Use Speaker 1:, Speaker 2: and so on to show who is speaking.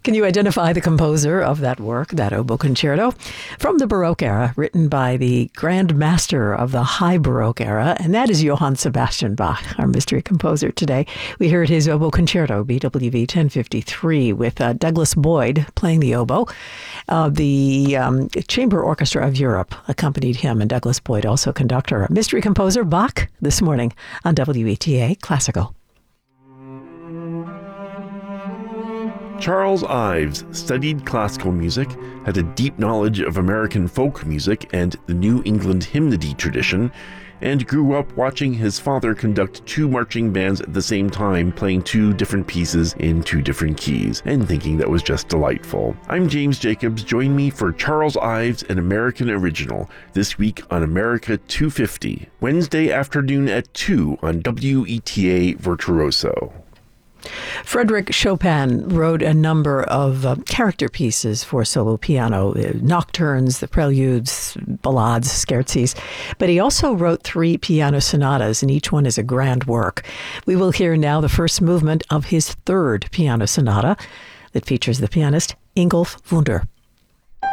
Speaker 1: Can you identify the composer of that work, that oboe concerto? From the Baroque era, written by the Grand Master of the High Baroque era, and that is Johann Sebastian Bach, our mystery composer today. We heard his oboe concerto, BWV 1053, with Douglas Boyd playing the oboe. The Chamber Orchestra of Europe accompanied him, and Douglas Boyd also conductor. Mystery composer Bach this morning on WETA Classical.
Speaker 2: Charles Ives studied classical music, had a deep knowledge of American folk music and the New England hymnody tradition, and grew up watching his father conduct two marching bands at the same time, playing two different pieces in two different keys, and thinking that was just delightful. I'm James Jacobs. Join me for Charles Ives, an American Original, this week on America 250, Wednesday afternoon at 2 on WETA Virtuoso.
Speaker 1: Frédéric Chopin wrote a number of character pieces for solo piano, nocturnes, the preludes, ballades, scherzes, but he also wrote 3 piano sonatas, and each one is a grand work. We will hear now the first movement of his 3rd piano sonata that features the pianist Ingolf Wunder.